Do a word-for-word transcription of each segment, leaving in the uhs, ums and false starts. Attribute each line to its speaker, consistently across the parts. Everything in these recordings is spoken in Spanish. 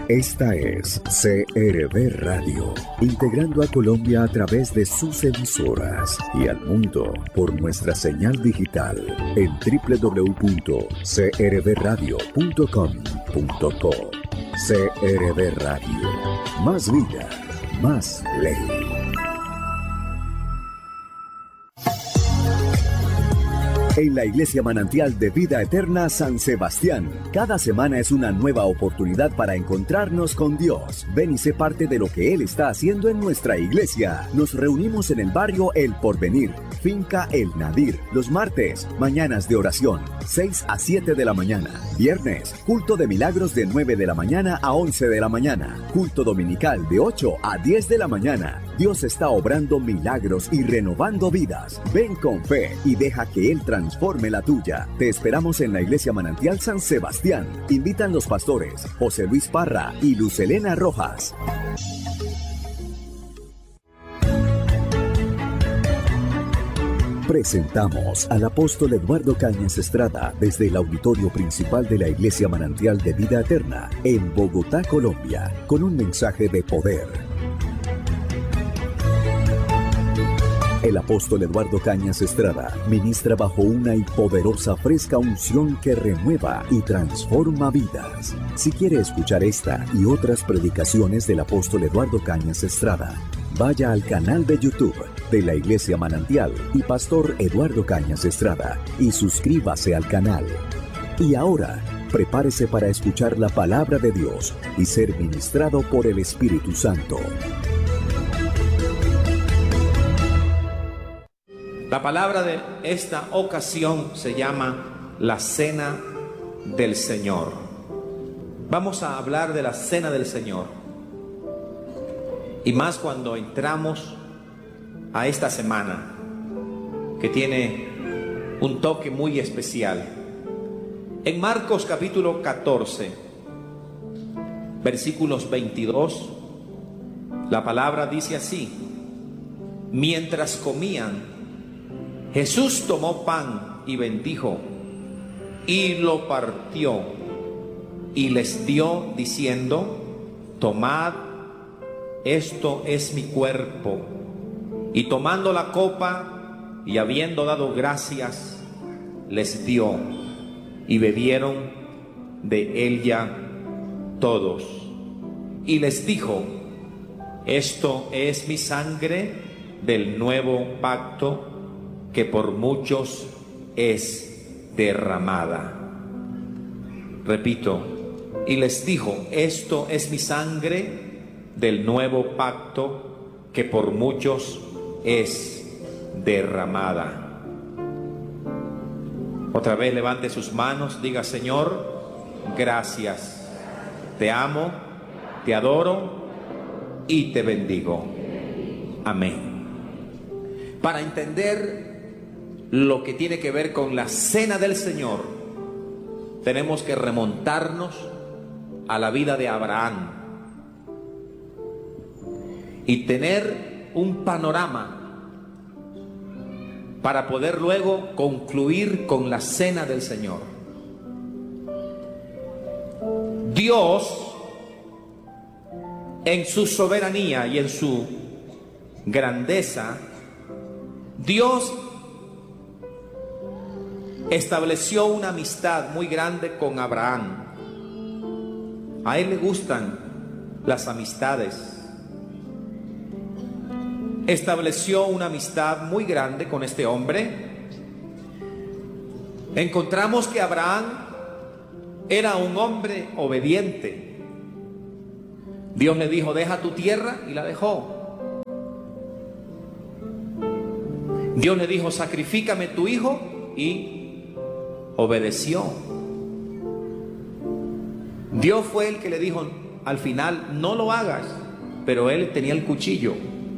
Speaker 1: Esta es C R V Radio, integrando a Colombia a través de sus emisoras y al mundo por nuestra señal digital en doble u doble u doble u punto c r v radio punto com punto co. C R V Radio, más vida, más ley. En la Iglesia Manantial de Vida Eterna San Sebastián, cada semana es una nueva oportunidad para encontrarnos con Dios. Ven y sé parte de lo que Él está haciendo en nuestra iglesia. Nos reunimos en el barrio El Porvenir, Finca El Nadir, los martes, mañanas de oración, seis a siete de la mañana. Viernes, culto de milagros de nueve de la mañana a once de la mañana. Culto dominical de ocho a diez de la mañana. Dios está obrando milagros y renovando vidas. Ven con fe y deja que Él transforme la tuya. Te esperamos en la Iglesia Manantial San Sebastián. Invitan los pastores José Luis Parra y Lucelena Rojas. Presentamos al apóstol Eduardo Cañas Estrada desde el auditorio principal de la Iglesia Manantial de Vida Eterna en Bogotá, Colombia, con un mensaje de poder. El apóstol Eduardo Cañas Estrada ministra bajo una y poderosa fresca unción que renueva y transforma vidas. Si quiere escuchar esta y otras predicaciones del apóstol Eduardo Cañas Estrada, vaya al canal de YouTube de la Iglesia Manantial y Pastor Eduardo Cañas Estrada y suscríbase al canal. Y ahora, prepárese para escuchar la palabra de Dios y ser ministrado por el Espíritu Santo.
Speaker 2: La palabra de esta ocasión se llama la Cena del Señor. Vamos a hablar de la Cena del Señor. Y más cuando entramos a esta semana, que tiene un toque muy especial. En Marcos capítulo catorce, versículos veintidós, la palabra dice así: mientras comían, Jesús tomó pan y bendijo, y lo partió, y les dio diciendo: tomad, esto es mi cuerpo. Y tomando la copa, y habiendo dado gracias, les dio, y bebieron de ella todos. Y les dijo: esto es mi sangre del nuevo pacto, que por muchos es derramada. Repito, y les dijo: esto es mi sangre del nuevo pacto, que por muchos es derramada. Otra vez levante sus manos, diga: Señor, gracias, te amo, te adoro y te bendigo. Amén. Para entender lo que tiene que ver con la Cena del Señor, tenemos que remontarnos a la vida de Abraham y tener un panorama para poder luego concluir con la Cena del Señor. Dios, en su soberanía y en su grandeza, Dios estableció una amistad muy grande con Abraham. A él le gustan las amistades. Estableció una amistad muy grande con este hombre. Encontramos que Abraham era un hombre obediente. Dios le dijo: deja tu tierra, y la dejó. Dios le dijo: sacrifícame tu hijo, y obedeció. Dios fue el que le dijo al final: no lo hagas, pero él tenía el cuchillo.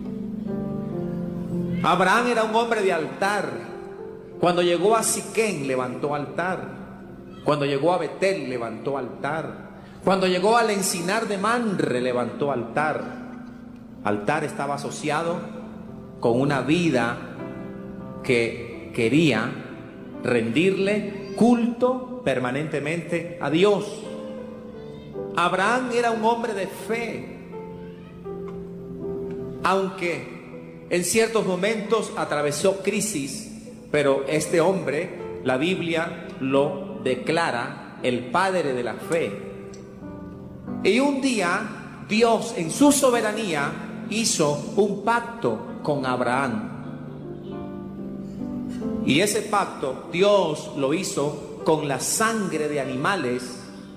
Speaker 2: Abraham era un hombre de altar. Cuando llegó a Siquén, levantó altar. Cuando llegó a Betel, levantó altar. Cuando llegó al encinar de Manre, levantó altar. Altar estaba asociado con una vida que quería rendirle culto permanentemente a Dios. Abraham era un hombre de fe, aunque en ciertos momentos atravesó crisis, pero este hombre, la Biblia lo declara el padre de la fe. Y un día Dios en su soberanía hizo un pacto con Abraham. Y ese pacto Dios lo hizo con la sangre de animales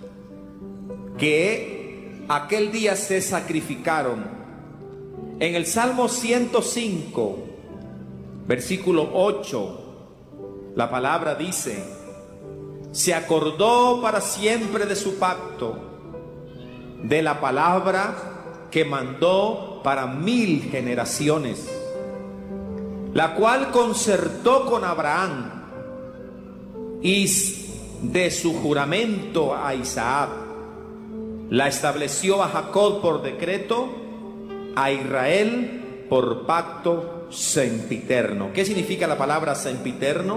Speaker 2: que aquel día se sacrificaron. En el Salmo ciento cinco, versículo ocho, la palabra dice: se acordó para siempre de su pacto, de la palabra que mandó para mil generaciones, la cual concertó con Abraham, y de su juramento a Isaac, la estableció a Jacob por decreto, a Israel por pacto sempiterno. ¿Qué significa la palabra sempiterno?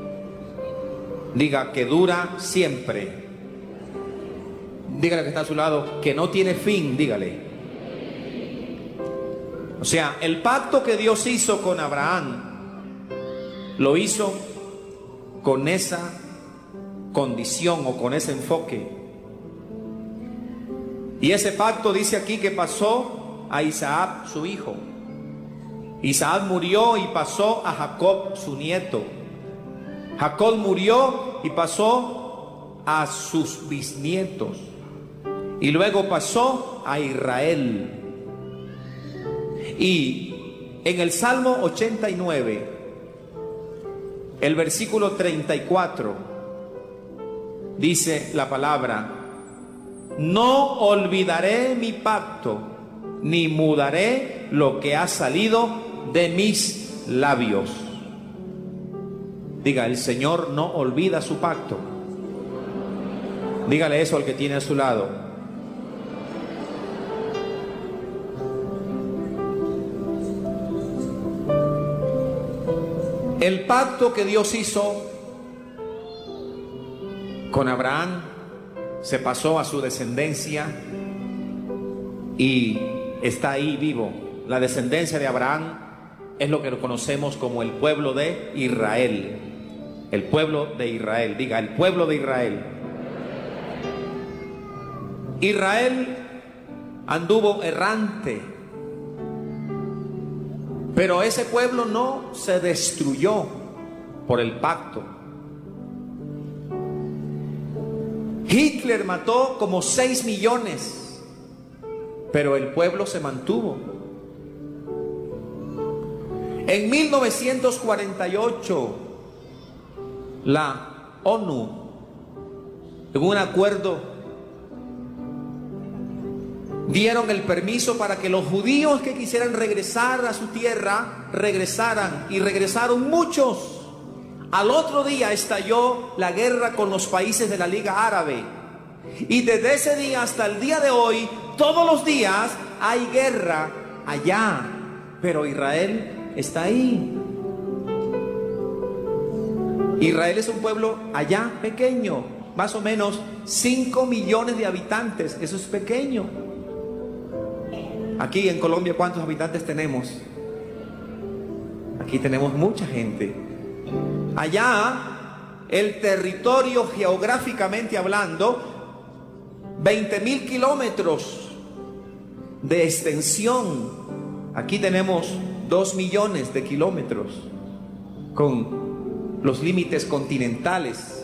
Speaker 2: Diga que dura siempre. Dígale que está a su lado, que no tiene fin, dígale. O sea, el pacto que Dios hizo con Abraham, lo hizo con esa condición o con ese enfoque. Y ese pacto dice aquí que pasó a Isaac, su hijo. Isaac murió y pasó a Jacob, su nieto. Jacob murió y pasó a sus bisnietos. Y luego pasó a Israel. Y en el Salmo ochenta y nueve, el versículo treinta y cuatro, dice la palabra: no olvidaré mi pacto, ni mudaré lo que ha salido de mis labios. Diga, el Señor no olvida su pacto. Dígale eso al que tiene a su lado. El pacto que Dios hizo con Abraham se pasó a su descendencia y está ahí vivo. La descendencia de Abraham es lo que conocemos como el pueblo de Israel. El pueblo de Israel, diga, el pueblo de Israel. Israel anduvo errante, pero ese pueblo no se destruyó por el pacto. Hitler mató como seis millones, pero el pueblo se mantuvo. En mil novecientos cuarenta y ocho, la ONU, en un acuerdo, dieron el permiso para que los judíos que quisieran regresar a su tierra, regresaran, y regresaron muchos. Al otro día estalló la guerra con los países de la Liga Árabe. Y desde ese día hasta el día de hoy, todos los días hay guerra allá. Pero Israel está ahí. Israel es un pueblo allá pequeño, más o menos cinco millones de habitantes. Eso es pequeño. Aquí en Colombia, ¿cuántos habitantes tenemos? Aquí tenemos mucha gente. Allá, el territorio geográficamente hablando, veinte mil kilómetros de extensión. Aquí tenemos dos millones de kilómetros con los límites continentales.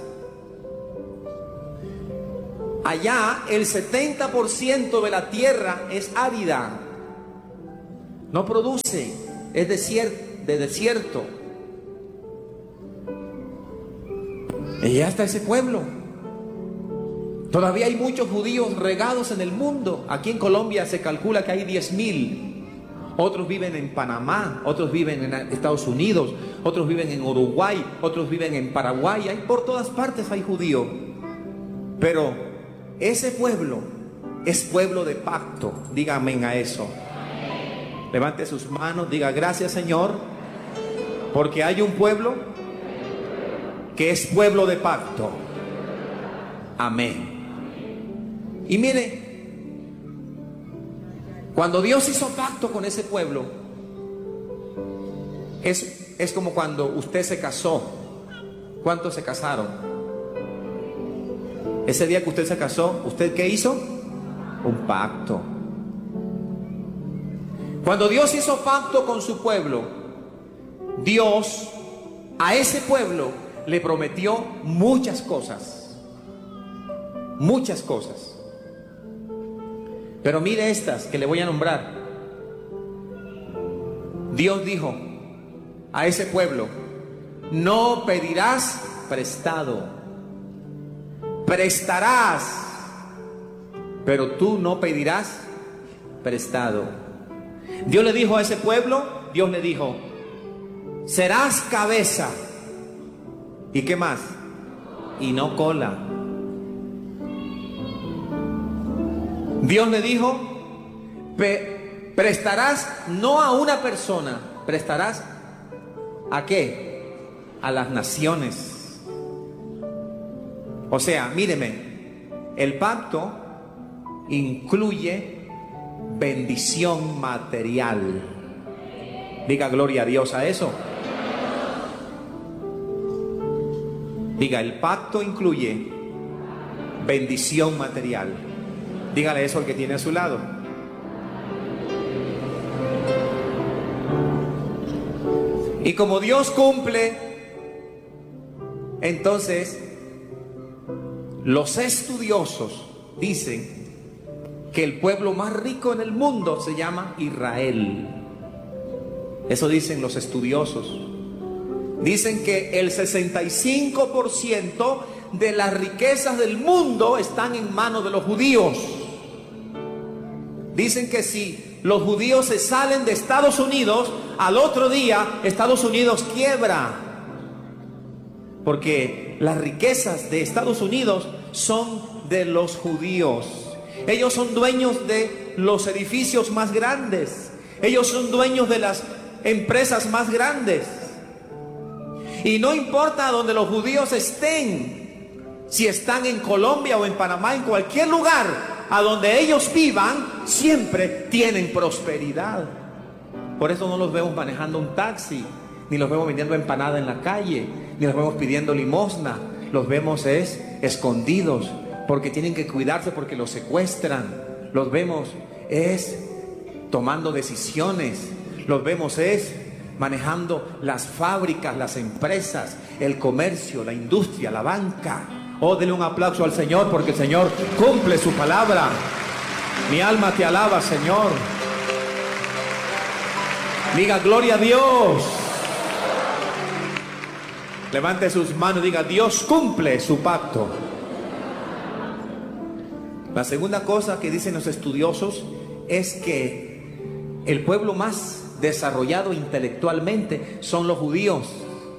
Speaker 2: Allá, el setenta por ciento de la tierra es árida. No produce, es desier- de desierto. Y ya está ese pueblo. Todavía hay muchos judíos regados en el mundo. Aquí en Colombia se calcula que hay diez mil. Otros viven en Panamá, otros viven en Estados Unidos, otros viven en Uruguay, otros viven en Paraguay. Hay, por todas partes hay judíos. Pero ese pueblo es pueblo de pacto. Diga amén a eso. Levante sus manos, diga gracias, Señor, porque hay un pueblo que es pueblo de pacto. Amén. Y mire, cuando Dios hizo pacto con ese pueblo, es, es como cuando usted se casó. ¿Cuántos se casaron? Ese día que usted se casó, ¿usted qué hizo? Un pacto. Cuando Dios hizo pacto con su pueblo, Dios a ese pueblo le prometió muchas cosas. Muchas cosas. Pero mire estas que le voy a nombrar. Dios dijo a ese pueblo: no pedirás prestado, prestarás, pero tú no pedirás prestado. Dios le dijo a ese pueblo, Dios le dijo: serás cabeza. ¿Y qué más? Y no cola. Dios le dijo: prestarás no a una persona, prestarás ¿a qué? A las naciones. O sea, míreme, el pacto incluye bendición material. Diga gloria a Dios a eso. Diga, el pacto incluye bendición material. Dígale eso al que tiene a su lado. Y como Dios cumple, entonces los estudiosos dicen que el pueblo más rico en el mundo se llama Israel. Eso dicen los estudiosos. Dicen que el sesenta y cinco por ciento de las riquezas del mundo están en manos de los judíos. Dicen que si los judíos se salen de Estados Unidos, al otro día Estados Unidos quiebra. Porque las riquezas de Estados Unidos son de los judíos. Ellos son dueños de los edificios más grandes. Ellos son dueños de las empresas más grandes. Y no importa donde los judíos estén, si están en Colombia o en Panamá, en cualquier lugar a donde ellos vivan, siempre tienen prosperidad. Por eso no los vemos manejando un taxi, ni los vemos vendiendo empanada en la calle, ni los vemos pidiendo limosna. Los vemos es escondidos, porque tienen que cuidarse, porque los secuestran. Los vemos es tomando decisiones. Los vemos es manejando las fábricas, las empresas, el comercio, la industria, la banca. Oh, denle un aplauso al Señor, porque el Señor cumple su palabra. Mi alma te alaba, Señor. Diga gloria a Dios. Levante sus manos y diga: Dios cumple su pacto. La segunda cosa que dicen los estudiosos es que el pueblo más desarrollado intelectualmente son los judíos.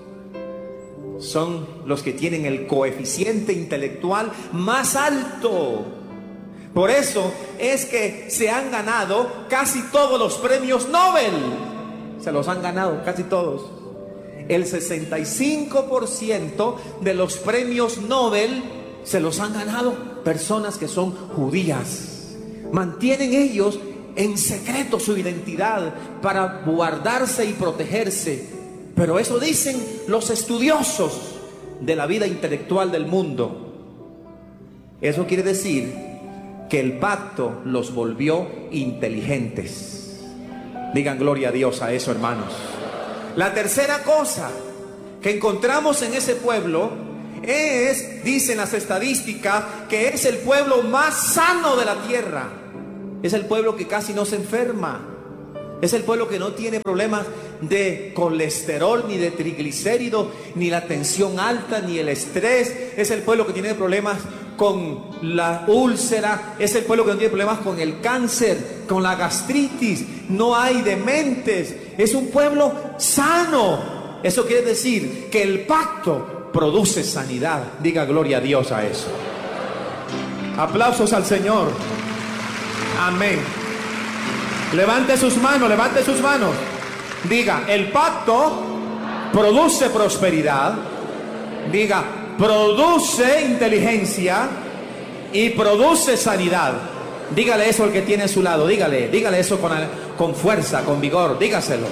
Speaker 2: Son los que tienen el coeficiente intelectual más alto. Por eso es que se han ganado casi todos los premios Nobel. Se los han ganado casi todos. El sesenta y cinco por ciento de los premios Nobel se los han ganado personas que son judías. Mantienen ellos en secreto su identidad para guardarse y protegerse. Pero eso dicen los estudiosos de la vida intelectual del mundo. Eso quiere decir que el pacto los volvió inteligentes. Digan gloria a Dios a eso, hermanos. La tercera cosa que encontramos en ese pueblo es, dicen las estadísticas, que es el pueblo más sano de la tierra. Es el pueblo que casi no se enferma. Es el pueblo que no tiene problemas de colesterol, ni de triglicéridos, ni la tensión alta, ni el estrés. Es el pueblo que tiene problemas con la úlcera. Es el pueblo que no tiene problemas con el cáncer, con la gastritis. No hay dementes. Es un pueblo sano. Eso quiere decir que el pacto produce sanidad. Diga gloria a Dios a eso. Aplausos al Señor. Amén. Levante sus manos, levante sus manos. Diga: el pacto produce prosperidad. Diga: produce inteligencia. y produce sanidad. Dígale eso al que tiene a su lado. Dígale, dígale eso con, con fuerza, con vigor. Dígaselo.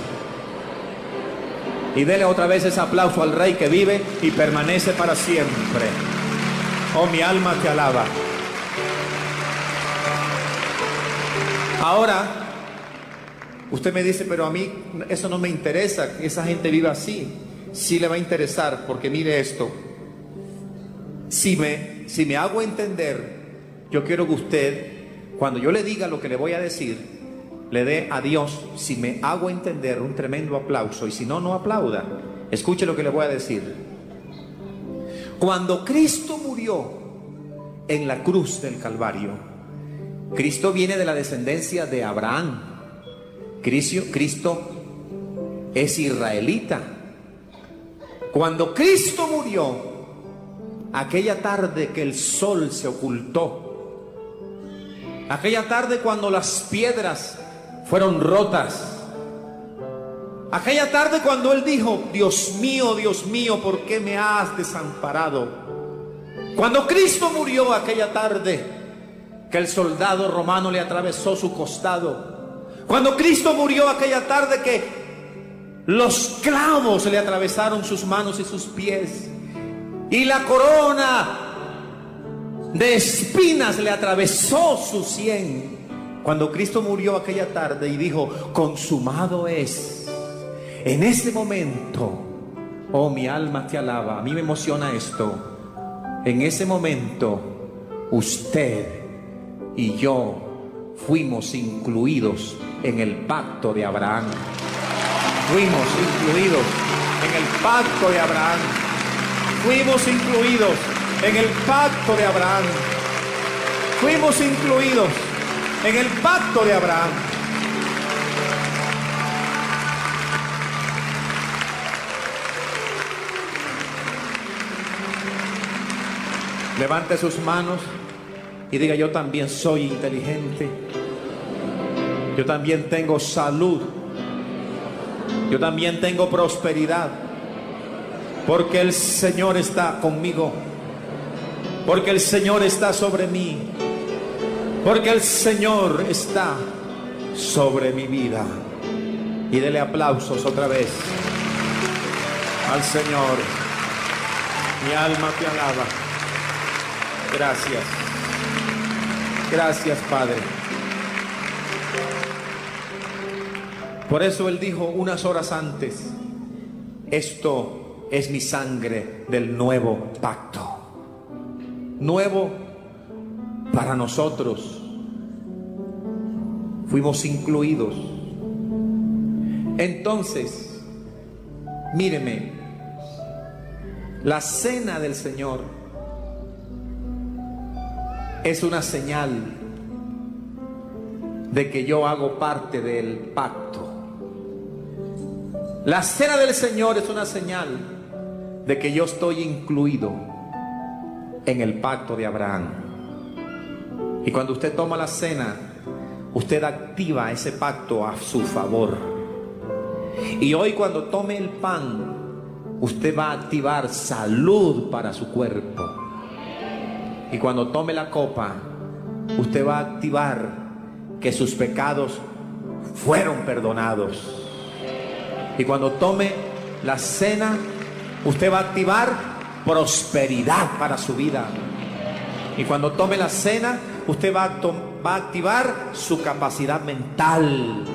Speaker 2: Y dele otra vez ese aplauso al Rey que vive y permanece para siempre. Oh, mi alma te alaba. Ahora, usted me dice, pero a mí eso no me interesa, que esa gente viva así. Sí le va a interesar, porque mire esto. Si me, si me hago entender, yo quiero que usted, cuando yo le diga lo que le voy a decir, le dé a Dios, si me hago entender, un tremendo aplauso. Y si no, no aplauda. Escuche lo que le voy a decir. Cuando Cristo murió en la cruz del Calvario, Cristo viene de la descendencia de Abraham. Cristo, Cristo es israelita. Cuando Cristo murió, aquella tarde que el sol se ocultó, aquella tarde cuando las piedras fueron rotas, aquella tarde cuando Él dijo, Dios mío, Dios mío, ¿por qué me has desamparado? Cuando Cristo murió aquella tarde que el soldado romano le atravesó su costado, cuando Cristo murió aquella tarde que los clavos le atravesaron sus manos y sus pies, y la corona de espinas le atravesó su sien, cuando Cristo murió aquella tarde y dijo, consumado es, en ese momento, oh, mi alma te alaba, a mí me emociona esto, en ese momento usted y yo fuimos incluidos en el pacto de Abraham. Fuimos incluidos en el pacto de Abraham. Fuimos incluidos en el pacto de Abraham. Fuimos incluidos en el pacto de Abraham. Levante sus manos y diga, yo también soy inteligente. Yo también tengo salud. Yo también tengo prosperidad. Porque el Señor está conmigo. Porque el Señor está sobre mí. Porque el Señor está sobre mi vida. Y dele aplausos otra vez al Señor. Mi alma te alaba. Gracias. Gracias, Padre. Por eso Él dijo unas horas antes, esto es mi sangre del nuevo pacto. Nuevo para nosotros. Fuimos incluidos. Entonces, míreme, la cena del Señor es una señal de que yo hago parte del pacto. La cena del Señor es una señal de que yo estoy incluido en el pacto de Abraham. Y cuando usted toma la cena, usted activa ese pacto a su favor. Y hoy cuando tome el pan, usted va a activar salud para su cuerpo. Y cuando tome la copa, usted va a activar que sus pecados fueron perdonados. Y cuando tome la cena, usted va a activar prosperidad para su vida. Y cuando tome la cena, usted va a, va a activar su capacidad mental.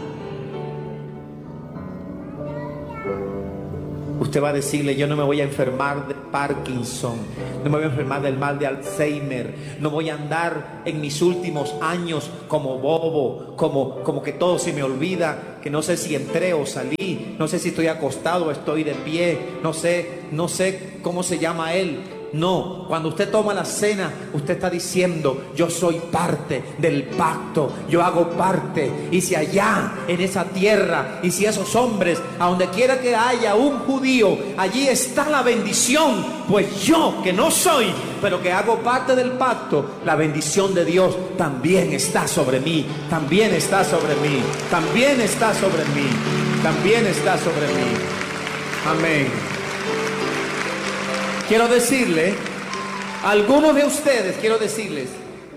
Speaker 2: Usted va a decirle, yo no me voy a enfermar de Parkinson, no me voy a enfermar del mal de Alzheimer, no voy a andar en mis últimos años como bobo, como, como que todo se me olvida, que no sé si entré o salí, no sé si estoy acostado o estoy de pie, no sé, no sé cómo se llama él. No, cuando usted toma la cena, usted está diciendo, yo soy parte del pacto, yo hago parte. Y si allá en esa tierra, y si esos hombres, a donde quiera que haya un judío, allí está la bendición, pues yo que no soy, pero que hago parte del pacto, la bendición de Dios también está sobre mí, también está sobre mí, también está sobre mí, también está sobre mí. Amén. Quiero decirle, a algunos de ustedes, quiero decirles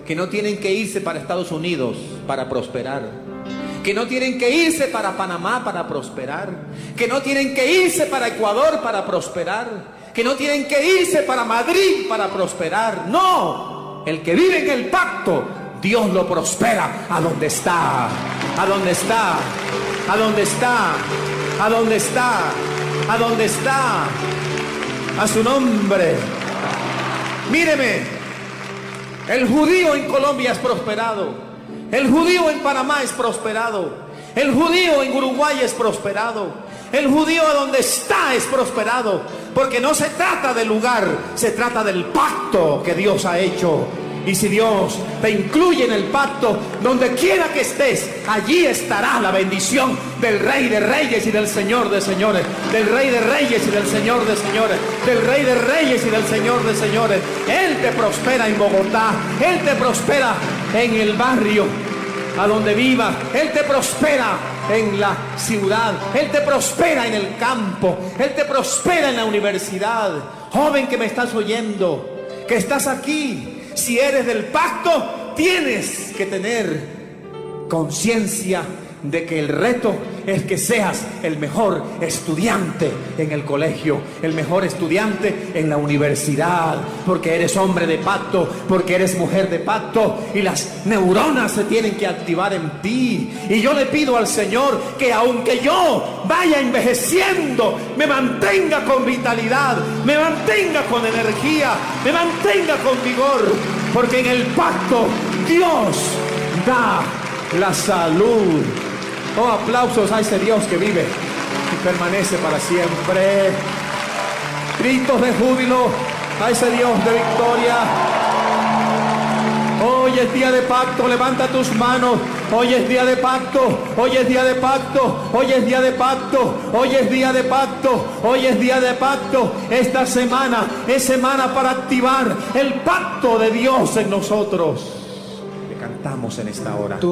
Speaker 2: que no tienen que irse para Estados Unidos para prosperar, que no tienen que irse para Panamá para prosperar, que no tienen que irse para Ecuador para prosperar, que no tienen que irse para Madrid para prosperar. No, el que vive en el pacto, Dios lo prospera a donde está, a donde está, a donde está, a donde está, a donde está, a su nombre. Míreme, el judío en Colombia es prosperado, el judío en Panamá es prosperado, el judío en Uruguay es prosperado, el judío a donde está es prosperado, porque no se trata del lugar, se trata del pacto que Dios ha hecho. Y si Dios te incluye en el pacto, donde quiera que estés, allí estará la bendición del Rey de Reyes y del Señor de Señores, del Rey de Reyes y del Señor de Señores, del Rey de Reyes y del Señor de Señores. Él te prospera en Bogotá, Él te prospera en el barrio a donde vivas, Él te prospera en la ciudad, Él te prospera en el campo, Él te prospera en la universidad. Joven que me estás oyendo, que estás aquí, si eres del pacto, tienes que tener conciencia de que el reto es que seas el mejor estudiante en el colegio, el mejor estudiante en la universidad, porque eres hombre de pacto, porque eres mujer de pacto, y las neuronas se tienen que activar en ti. Y yo le pido al Señor que aunque yo vaya envejeciendo, me mantenga con vitalidad, me mantenga con energía, me mantenga con vigor, porque en el pacto Dios da la salud. Oh, aplausos a ese Dios que vive y permanece para siempre. Gritos de júbilo a ese Dios de victoria. Hoy es día de pacto, levanta tus manos. Hoy es día de pacto, hoy es día de pacto, hoy es día de pacto, hoy es día de pacto, hoy es día de pacto. Esta semana es semana para activar el pacto de Dios en nosotros. Le cantamos en esta hora.